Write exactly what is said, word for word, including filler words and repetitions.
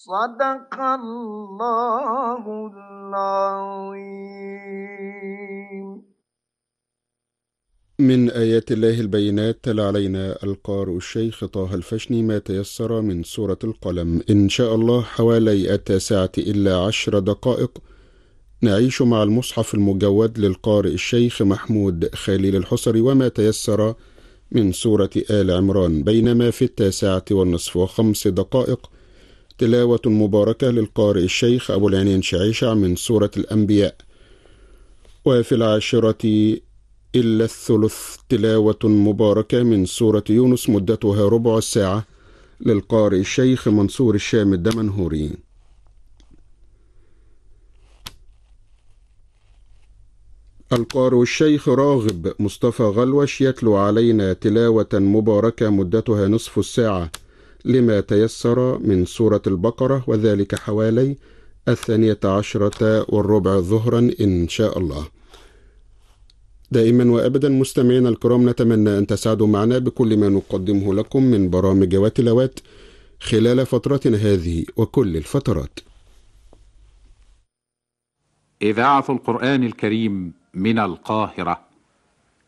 صدق الله العظيم. من آيات الله البينات تلا علينا القارئ الشيخ طه الفشني ما تيسر من سورة القلم. إن شاء الله حوالي التاسعة إلا عشر دقائق نعيش مع المصحف المجود للقارئ الشيخ محمود خليل الحصري وما تيسر من سورة آل عمران، بينما في التاسعة والنصف وخمس دقائق تلاوة مباركة للقارئ الشيخ أبو العينين شعيشع من سورة الأنبياء، وفي العاشرة إلا الثلث تلاوة مباركة من سورة يونس مدتها ربع الساعة للقارئ الشيخ منصور الشام الدمنهوري. القارئ الشيخ راغب مصطفى غلوش يتلو علينا تلاوة مباركة مدتها نصف الساعة لما تيسر من سورة البقرة، وذلك حوالي الثانية عشرة والربع ظهرا إن شاء الله. دائما وأبدا مستمعينا الكرام، نتمنى أن تسعدوا معنا بكل ما نقدمه لكم من برامج وتلاوات خلال فترتنا هذه وكل الفترات. إذاعة القرآن الكريم من القاهرة